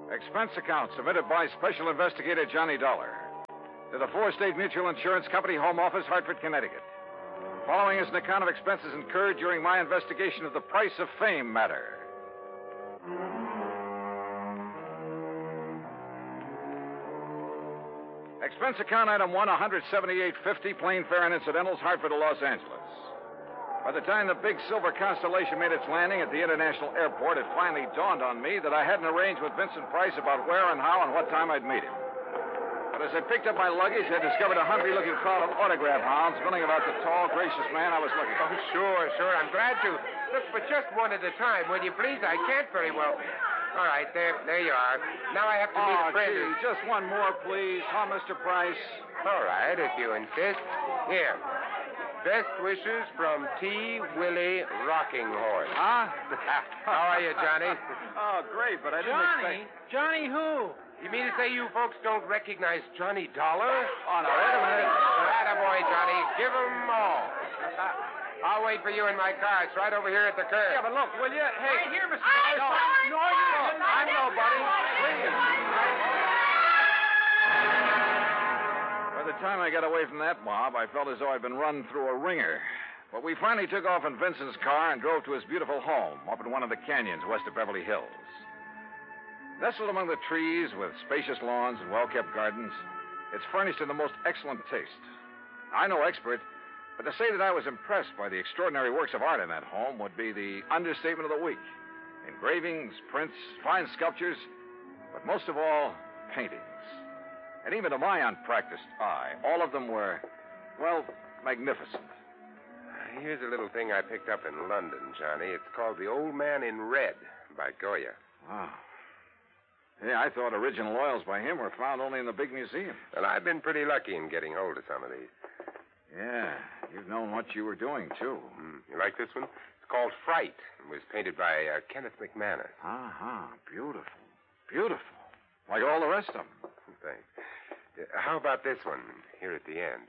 Expense account submitted by Special Investigator Johnny Dollar to the Four State Mutual Insurance Company, Home Office, Hartford, Connecticut. Following is an account of expenses incurred during my investigation of the Price of Fame matter. Expense account item 1, $178.50, plane fare and incidentals, Hartford to Los Angeles. By the time the big silver Constellation made its landing at the International Airport, it finally dawned on me that I hadn't arranged with Vincent Price about where and how and what time I'd meet him. But as I picked up my luggage, I discovered a hungry-looking crowd of autograph hounds milling about the tall, gracious man I was looking for. Oh, sure. I'm glad to. Look, but just one at a time, will you please? I can't very well. All right, there you are. Now I have to meet a friend. Gee, just one more, please. Huh, Mr. Price? All right, if you insist. Here. Best wishes from T. Willie Rocking Horse. Huh? How are you, Johnny? Oh, great, but I didn't expect... Johnny who? You mean to say you folks don't recognize Johnny Dollar? Oh, no, wait a minute. Attaboy, Johnny. Give 'em all. I'll wait for you in my car. It's right over here at the curb. Yeah, but look, will you? Hey. Right here, Mr. Price. No, I'm nobody. Please. By the time I got away from that mob, I felt as though I'd been run through a ringer. But we finally took off in Vincent's car and drove to his beautiful home up in one of the canyons west of Beverly Hills. Nestled among the trees with spacious lawns and well-kept gardens, it's furnished in the most excellent taste. I'm no expert, but to say that I was impressed by the extraordinary works of art in that home would be the understatement of the week. Engravings, prints, fine sculptures, but most of all, paintings. And even to my unpracticed eye, all of them were, well, magnificent. Here's a little thing I picked up in London, Johnny. It's called The Old Man in Red by Goya. Oh. Yeah, I thought original oils by him were found only in the big museums. Well, I've been pretty lucky in getting hold of some of these. Yeah, you've known what you were doing, too. You like this one? It's called Fright. It was painted by Kenneth McManus. Beautiful. Beautiful. Like all the rest of them. Thanks. How about this one, here at the end?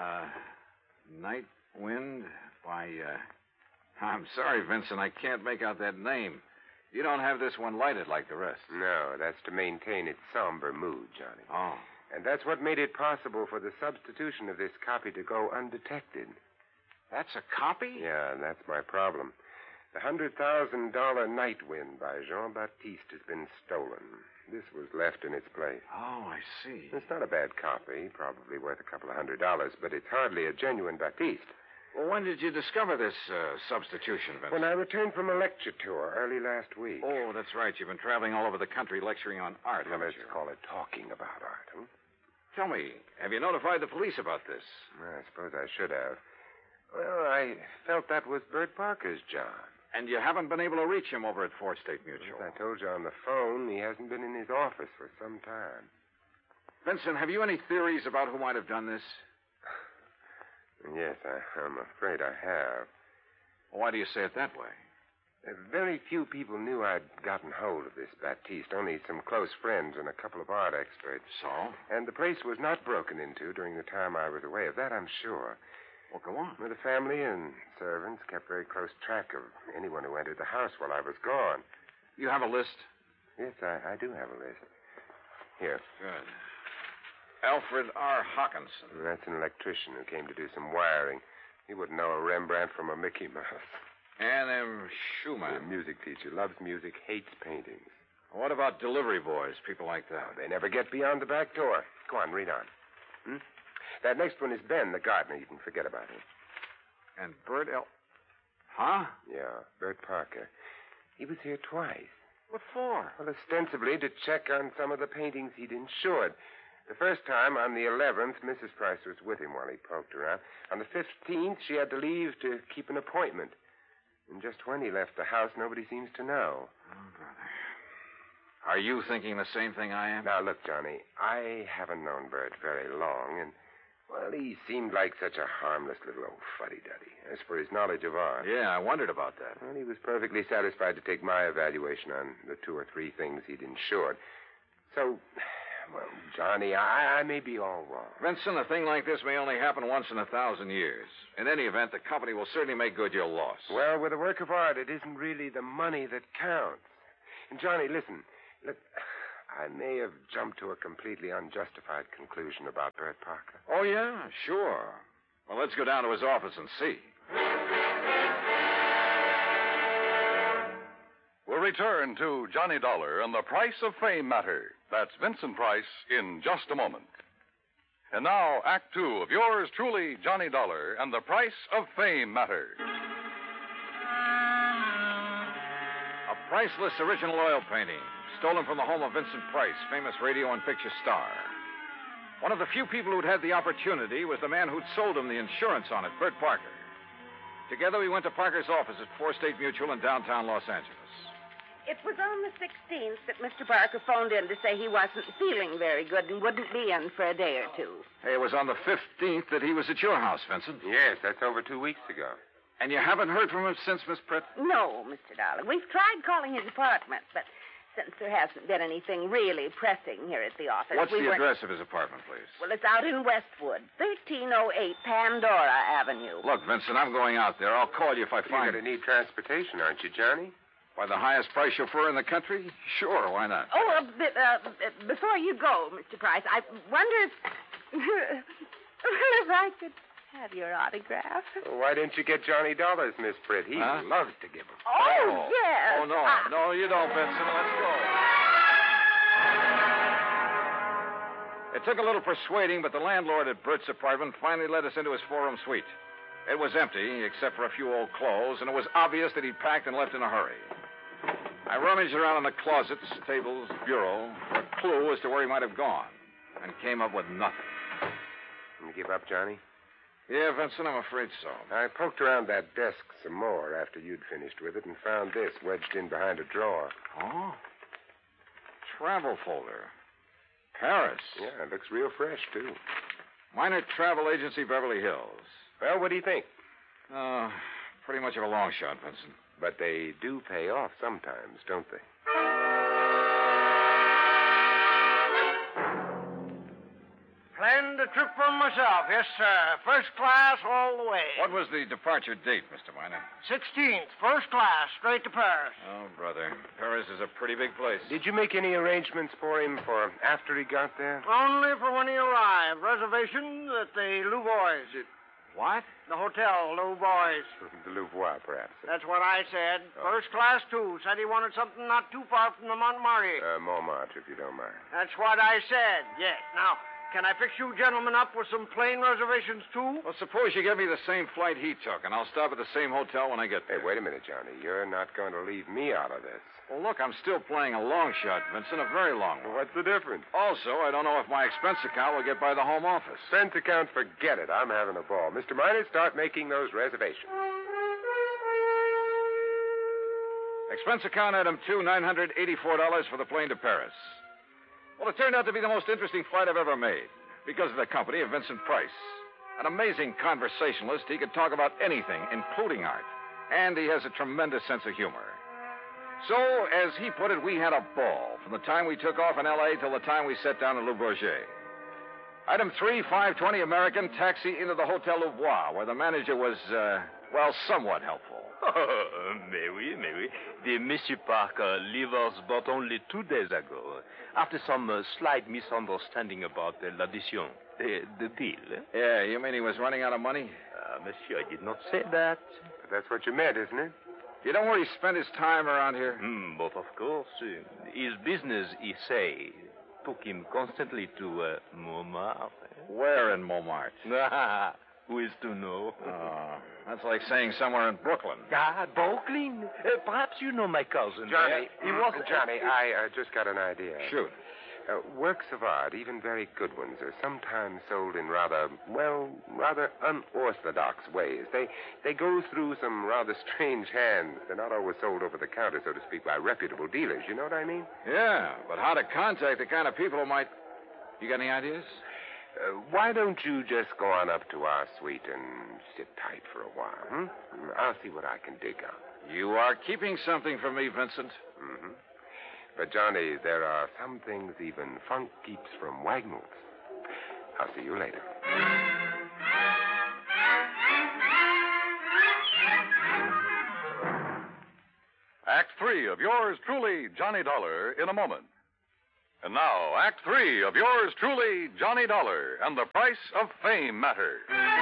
Night Wind by, I'm sorry, Vincent, I can't make out that name. You don't have this one lighted like the rest. No, that's to maintain its somber mood, Johnny. Oh. And that's what made it possible for the substitution of this copy to go undetected. That's a copy? Yeah, that's my problem. The $100,000 Night Wind by Jean-Baptiste has been stolen. This was left in its place. Oh, I see. It's not a bad copy, probably worth a couple of $100, but it's hardly a genuine Baptiste. Well, when did you discover this substitution, Vincent? When I returned from a lecture tour early last week. Oh, that's right. You've been traveling all over the country lecturing on art, Well, haven't let's you? call it talking about art, huh? Tell me, have you notified the police about this? Well, I suppose I should have. Well, I felt that was Bert Parker's job. And you haven't been able to reach him over at Four State Mutual? As I told you on the phone, he hasn't been in his office for some time. Vincent, have you any theories about who might have done this? Yes, I'm afraid I have. Why do you say it that way? Very few people knew I'd gotten hold of this Baptiste, only some close friends and a couple of art experts. So? And the place was not broken into during the time I was away. Of that, I'm sure. Well, go on. The family and servants kept very close track of anyone who entered the house while I was gone. You have a list? Yes, I do have a list. Here. Good. Alfred R. Hawkinson. That's an electrician who came to do some wiring. He wouldn't know a Rembrandt from a Mickey Mouse. Ann M. Schumann. A music teacher. Loves music, hates paintings. What about delivery boys, people like that? They never get beyond the back door. Go on, read on. That next one is Ben, the gardener. You can forget about him. And Bert L. Huh? Yeah, Bert Parker. He was here twice. What for? Well, ostensibly to check on some of the paintings he'd insured. The first time, on the 11th, Mrs. Price was with him while he poked around. On the 15th, she had to leave to keep an appointment. And just when he left the house, nobody seems to know. Oh, brother. Are you thinking the same thing I am? Now, look, Johnny, I haven't known Bert very long, and, well, he seemed like such a harmless little old fuddy-duddy. As for his knowledge of art... Yeah, I wondered about that. Well, he was perfectly satisfied to take my evaluation on the 2 or 3 things he'd insured. So, well, Johnny, I may be all wrong. Vincent, a thing like this may only happen once in 1,000 years. In any event, the company will certainly make good your loss. Well, with a work of art, it isn't really the money that counts. And, Johnny, listen. Look, I may have jumped to a completely unjustified conclusion about Bert Parker. Oh, yeah? Sure. Well, let's go down to his office and see. We'll return to Johnny Dollar and the Price of Fame matter. That's Vincent Price in just a moment. And now, Act Two of yours truly, Johnny Dollar and the Price of Fame matter. A priceless original oil painting, stolen from the home of Vincent Price, famous radio and picture star. One of the few people who'd had the opportunity was the man who'd sold him the insurance on it, Bert Parker. Together, we went to Parker's office at Four State Mutual in downtown Los Angeles. It was on the 16th that Mr. Parker phoned in to say he wasn't feeling very good and wouldn't be in for a day or two. Hey, it was on the 15th that he was at your house, Vincent. Yes, that's over 2 weeks ago. And you haven't heard from him since, Miss Pritt? No, Mr. Dollar. We've tried calling his apartment, but since there hasn't been anything really pressing here at the office... What's the address of his apartment, please? Well, it's out in Westwood, 1308 Pandora Avenue. Look, Vincent, I'm going out there. I'll call you if I find... You're going to need transportation, aren't you, Johnny? By the highest price chauffeur in the country? Sure, why not? Oh, before you go, Mr. Price, I wonder if... if I could have your autograph. Well, why didn't you get Johnny Dollars, Miss Pritt? He loves to give them. Oh, yes. Oh, no. No, you don't, Vincent. Let's go. It took a little persuading, but the landlord at Bert's apartment finally let us into his four-room suite. It was empty, except for a few old clothes, and it was obvious that he'd packed and left in a hurry. I rummaged around in the closets, tables, bureau, for a clue as to where he might have gone, and came up with nothing. You give up, Johnny? Yeah, Vincent, I'm afraid so. I poked around that desk some more after you'd finished with it and found this wedged in behind a drawer. Oh? Travel folder. Paris. Yeah, it looks real fresh, too. Minor Travel Agency, Beverly Hills. Well, what do you think? Pretty much of a long shot, Vincent. But they do pay off sometimes, don't they? Planned a trip for myself, yes, sir. First class all the way. What was the departure date, Mr. Miner? 16th, first class, straight to Paris. Oh, brother. Paris is a pretty big place. Did you make any arrangements for him for after he got there? Only for when he arrived. Reservations at the Louvois. What? The hotel, Louvois. The Louvois, perhaps. That's what I said. First class, too. Said he wanted something not too far from the Montmartre. Montmartre, if you don't mind. That's what I said, yes. Now, can I fix you gentlemen up with some plane reservations, too? Well, suppose you give me the same flight he took, and I'll stop at the same hotel when I get there. Hey, wait a minute, Johnny. You're not going to leave me out of this. Well, look, I'm still playing a long shot, Vincent, a very long one. What's the difference? Also, I don't know if my expense account will get by the home office. Expense account, forget it. I'm having a ball. Mr. Miner, start making those reservations. Expense account item 2, $984 for the plane to Paris. Well, it turned out to be the most interesting flight I've ever made because of the company of Vincent Price. An amazing conversationalist. He could talk about anything, including art. And he has a tremendous sense of humor. So, as he put it, we had a ball from the time we took off in L.A. till the time we set down in Le Bourget. Item 3, 520 American, taxi into the Hotel Louvois, where the manager was, somewhat helpful. Oh, mais oui. The Monsieur Parker leave us but only 2 days ago, after some slight misunderstanding about l'addition, the bill. Yeah, you mean he was running out of money? Monsieur, I did not say that. But that's what you meant, isn't it? You know where he spent his time around here? But of course, his business, he say, took him constantly to Montmartre. Where in Montmartre? Who is to know? That's like saying somewhere in Brooklyn. Brooklyn? Perhaps you know my cousin. Johnny, He was... Johnny, I just got an idea. Shoot. Works of art, even very good ones, are sometimes sold in rather unorthodox ways. They go through some rather strange hands. They're not always sold over the counter, so to speak, by reputable dealers. You know what I mean? Yeah, but how to contact the kind of people who might... You got any ideas? Why don't you just go on up to our suite and sit tight for a while, I'll see what I can dig out. You are keeping something from me, Vincent. Mm-hmm. But, Johnny, there are some things even funk keeps from Wagnalls. I'll see you later. Act 3 of yours truly, Johnny Dollar, in a moment. And now, Act 3 of yours truly, Johnny Dollar, and the Price of Fame Matter.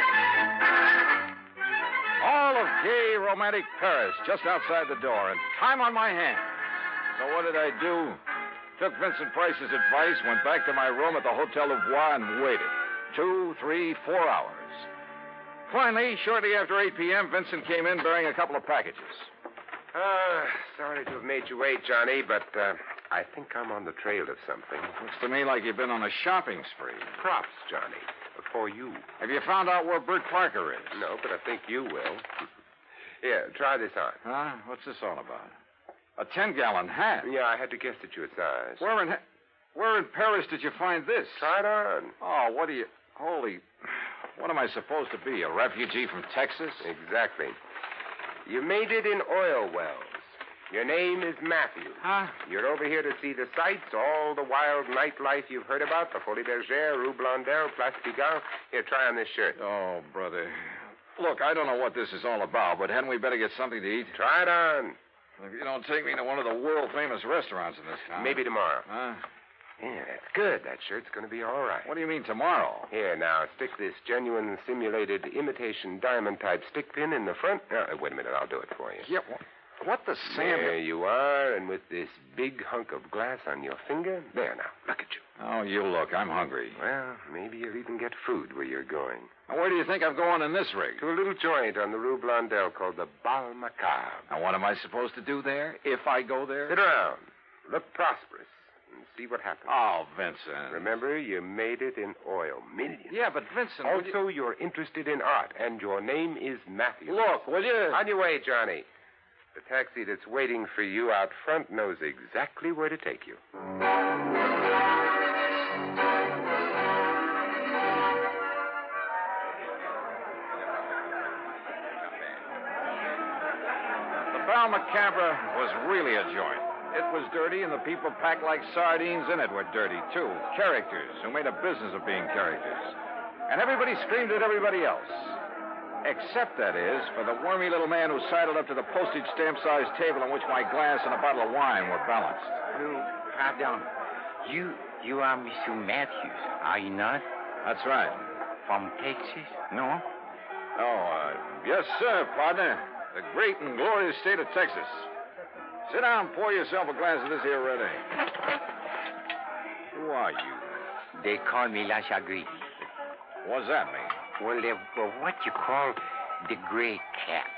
All of gay, romantic Paris just outside the door, and time on my hands. So what did I do? Took Vincent Price's advice, went back to my room at the Hotel Louvois, and waited. 2, 3, 4 hours. Finally, shortly after 8 p.m., Vincent came in bearing a couple of packages. Sorry to have made you wait, Johnny, but I think I'm on the trail of something. Looks to me like you've been on a shopping spree. Props, Johnny, for you. Have you found out where Bert Parker is? No, but I think you will. Here, try this on. Huh? What's this all about? A 10-gallon hat? Yeah, I had to guess at your size. Where in Paris did you find this? Try it on. Oh, what do you... Holy... What am I supposed to be, a refugee from Texas? Exactly. You made it in oil wells. Your name is Matthew. Huh? You're over here to see the sights, all the wild nightlife you've heard about, the Folie Bergère, Rue Blondel, Place Pigalle. Here, try on this shirt. Oh, brother. Look, I don't know what this is all about, but hadn't we better get something to eat? Try it on. If you don't take me to one of the world-famous restaurants in this town... Maybe tomorrow. Huh? Yeah, that's good. That shirt's going to be all right. What do you mean tomorrow? Here, now, stick this genuine simulated imitation diamond-type stick pin in the front. Wait a minute. I'll do it for you. Yeah, what the Sam... There you are, and with this big hunk of glass on your finger. There, now, look at you. Oh, you look. I'm hungry. Well, maybe you'll even get food where you're going. Now, where do you think I'm going in this rig? To a little joint on the Rue Blondel called the Bal Macabre. Now, what am I supposed to do there, if I go there? Sit around. Look prosperous. And see what happens. Oh, Vincent. Remember, you made it in oil. Millions. Yeah, but Vincent... Also, you're interested in art, and your name is Matthew. Look, will you... On your way, Johnny. The taxi that's waiting for you out front knows exactly where to take you. The Bal Macabre was really a joint. It was dirty, and the people packed like sardines in it were dirty, too. Characters who made a business of being characters. And everybody screamed at everybody else. Except, that is, for the wormy little man who sidled up to the postage stamp-sized table on which my glass and a bottle of wine were balanced. Pardon. You are Monsieur Matthews, are you not? That's right. From Texas, no? Oh, yes, sir, partner. The great and glorious state of Texas. Sit down and pour yourself a glass of this here red ale. Who are you? They call me La Chagrin. What's that mean? Well, they're what you call the gray cat.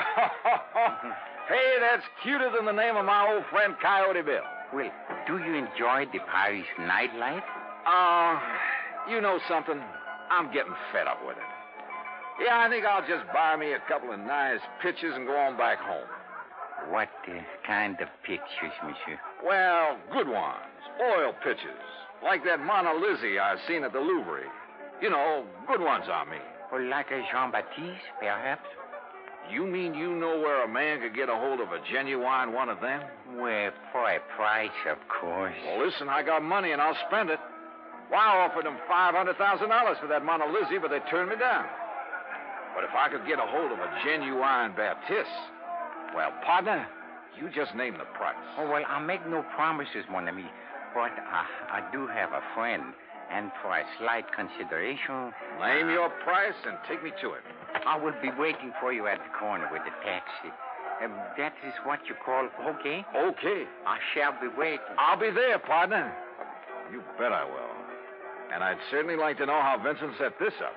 Hey, that's cuter than the name of my old friend Coyote Bill. Well, do you enjoy the Paris nightlife? You know something? I'm getting fed up with it. Yeah, I think I'll just buy me a couple of nice pictures and go on back home. What kind of pictures, monsieur? Well, good ones. Oil pictures. Like that Mona Lisa I seen at the Louvre. You know, good ones, I mean. Well, like a Jean-Baptiste, perhaps? You mean you know where a man could get a hold of a genuine one of them? Well, for a price, of course. Well, listen, I got money and I'll spend it. Well, I offered them $500,000 for that Mona Lisa, but they turned me down. But if I could get a hold of a genuine Baptiste, well, partner, you just name the price. Oh, well, I'll make no promises, mon ami. But I do have a friend. And for a slight consideration... Name your price and take me to it. I will be waiting for you at the corner with the taxi. That is what you call okay? Okay. I shall be waiting. I'll be there, partner. You bet I will. And I'd certainly like to know how Vincent set this up.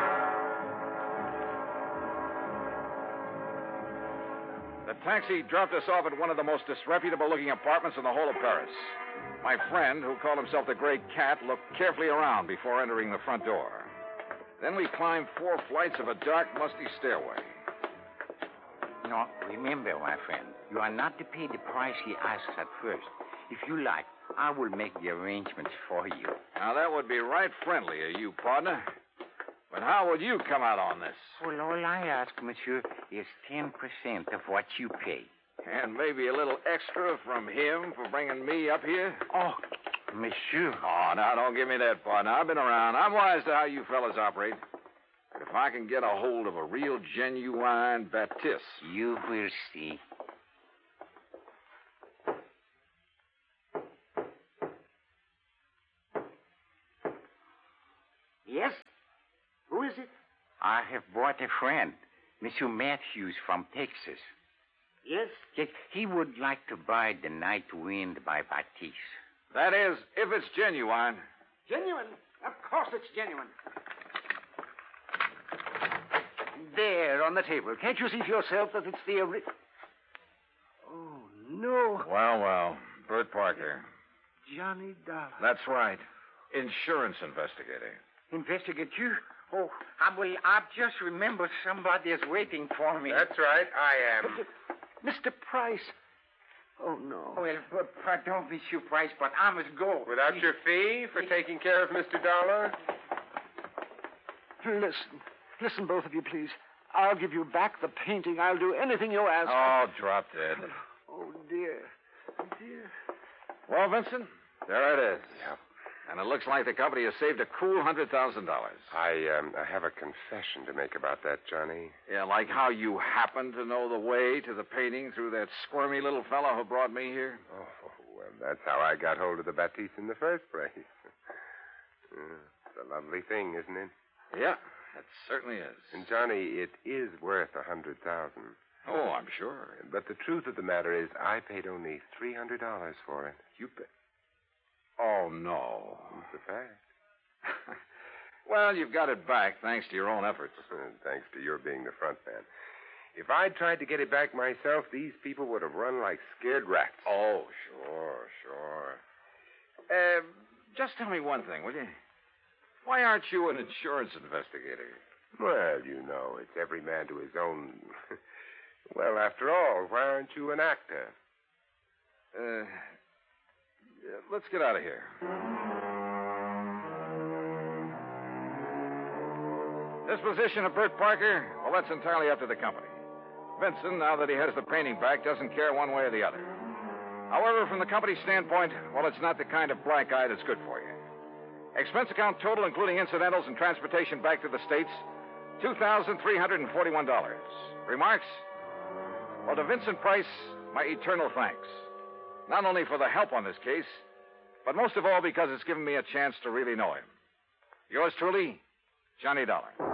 The taxi dropped us off at one of the most disreputable-looking apartments in the whole of Paris. My friend, who called himself the Gray Cat, looked carefully around before entering the front door. Then we climbed 4 flights of a dark, musty stairway. No, remember, my friend, you are not to pay the price he asks at first. If you like, I will make the arrangements for you. Now, that would be right friendly of you, partner. But how would you come out on this? Well, all I ask, monsieur, is 10% of what you pay. And maybe a little extra from him for bringing me up here? Oh, monsieur. Oh, now, don't give me that, partner. I've been around. I'm wise to how you fellas operate. But if I can get a hold of a real, genuine Baptiste... You will see. Yes? Who is it? I have brought a friend, Monsieur Matthews from Texas. Yes? Yes, he would like to buy The Night Wind by Batiste. That is, if it's genuine. Genuine? Of course it's genuine. There, on the table. Can't you see for yourself that it's the Oh, no. Well. Bert Parker. Johnny Dollar. That's right. Insurance investigator. Investigate you? Oh, I've just remembered somebody is waiting for me. That's right, I am. Mr. Price. Oh, no. Well, pardon, Monsieur Price, but I must go. Without your fee for taking care of Mr. Dollar? Listen, both of you, please. I'll give you back the painting. I'll do anything you ask. Oh, drop dead. Oh, dear. Well, Vincent, there it is. Yep. And it looks like the company has saved a cool $100,000. I have a confession to make about that, Johnny. Yeah, like how you happen to know the way to the painting through that squirmy little fellow who brought me here. Oh, well, that's how I got hold of the Batiste in the first place. It's a lovely thing, isn't it? Yeah, it certainly is. And, Johnny, it is worth $100,000. Oh, I'm sure. But the truth of the matter is, I paid only $300 for it. You paid? Oh, no. It's a fact. Well, you've got it back thanks to your own efforts. Thanks to your being the front man. If I'd tried to get it back myself, these people would have run like scared rats. Oh, sure. Just tell me one thing, will you? Why aren't you an insurance investigator? Well, you know, it's every man to his own. Well, after all, why aren't you an actor? Let's get out of here. Disposition of Bert Parker, well, that's entirely up to the company. Vincent, now that he has the painting back, doesn't care one way or the other. However, from the company's standpoint, well, it's not the kind of black eye that's good for you. Expense account total, including incidentals and transportation back to the States, $2,341. Remarks? Well, to Vincent Price, my eternal thanks. Not only for the help on this case, but most of all because it's given me a chance to really know him. Yours truly, Johnny Dollar.